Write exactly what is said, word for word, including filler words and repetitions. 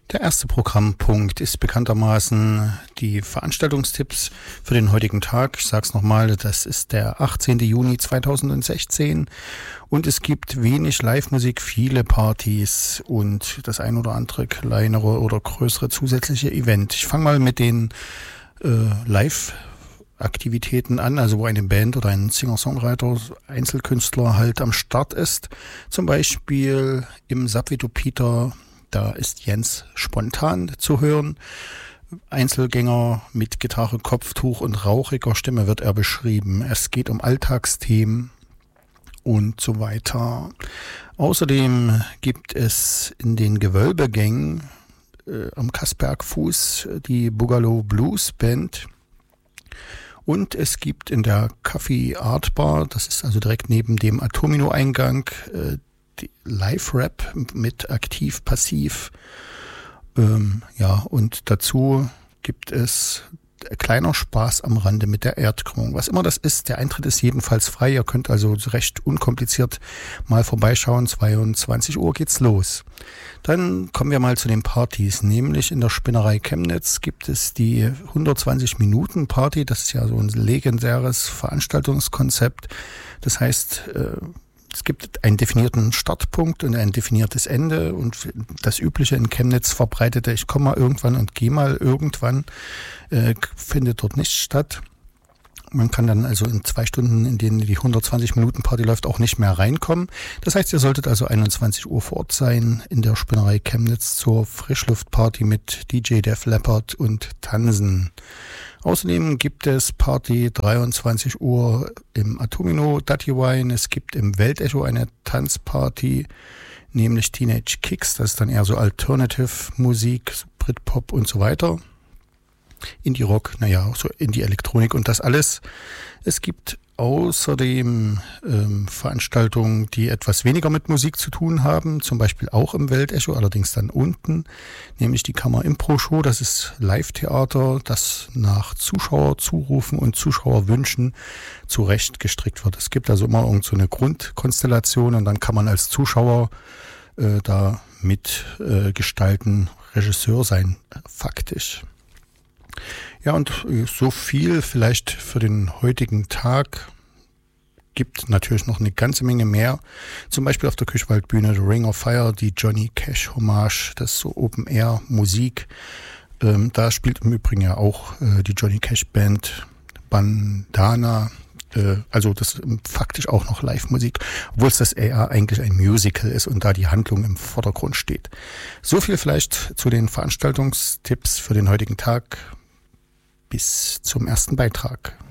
Der erste Programmpunkt ist bekanntermaßen die Veranstaltungstipps für den heutigen Tag. Ich sage es nochmal, das ist der achtzehnten Juni zweitausendsechzehn und es gibt wenig Live-Musik, viele Partys und das ein oder andere kleinere oder größere zusätzliche Event. Ich fange mal mit den äh, Live-Aktivitäten an, also wo eine Band oder ein Singer-Songwriter, Einzelkünstler halt am Start ist. Zum Beispiel im Subveto Peter. Da ist Jens Spontan zu hören. Einzelgänger mit Gitarre, Kopftuch und rauchiger Stimme wird er beschrieben. Es geht um Alltagsthemen und so weiter. Außerdem gibt es in den Gewölbegängen äh, am Kassbergfuß die Boogaloo Blues Band. Und es gibt in der Café Art Bar, das ist also direkt neben dem Atomino-Eingang, äh, Live-Rap mit aktiv, passiv. Ähm, ja, und dazu gibt es kleiner Spaß am Rande mit der Erdkrümmung. Was immer das ist, der Eintritt ist jedenfalls frei. Ihr könnt also recht unkompliziert mal vorbeischauen. zweiundzwanzig Uhr geht's los. Dann kommen wir mal zu den Partys. Nämlich in der Spinnerei Chemnitz gibt es die hundertzwanzig Minuten Party. Das ist ja so ein legendäres Veranstaltungskonzept. Das heißt, äh, es gibt einen definierten Startpunkt und ein definiertes Ende und das Übliche in Chemnitz verbreitete, ich komme mal irgendwann und gehe mal irgendwann, äh, findet dort nicht statt. Man kann dann also in zwei Stunden, in denen die hundertzwanzig Minuten Party läuft, auch nicht mehr reinkommen. Das heißt, ihr solltet also einundzwanzig Uhr vor Ort sein in der Spinnerei Chemnitz zur Frischluftparty mit D J Def Leppard und Tanzen. Außerdem gibt es Party dreiundzwanzig Uhr im Atomino Dutty Wine. Es gibt im Weltecho eine Tanzparty, nämlich Teenage Kicks. Das ist dann eher so Alternative Musik, Britpop und so weiter. Indie-Rock, naja, auch so Indie-Elektronik und das alles. Es gibt außerdem ähm, Veranstaltungen, die etwas weniger mit Musik zu tun haben, zum Beispiel auch im Weltecho, allerdings dann unten, nämlich die Kammer-Impro-Show. Das ist Live-Theater, das nach Zuschauerzurufen und Zuschauerwünschen zurecht gestrickt wird. Es gibt also immer irgend so eine Grundkonstellation und dann kann man als Zuschauer äh, da mitgestalten, äh, Regisseur sein, äh, faktisch. Ja, und so viel vielleicht für den heutigen Tag. Gibt natürlich noch eine ganze Menge mehr. Zum Beispiel auf der Küchwaldbühne The Ring of Fire, die Johnny Cash Hommage, das ist so Open-Air-Musik. Ähm, da spielt im Übrigen ja auch äh, die Johnny Cash Band Bandana. Äh, also das ist faktisch auch noch Live-Musik, obwohl es das eher eigentlich ein Musical ist und da die Handlung im Vordergrund steht. So viel vielleicht zu den Veranstaltungstipps für den heutigen Tag. Bis zum ersten Beitrag.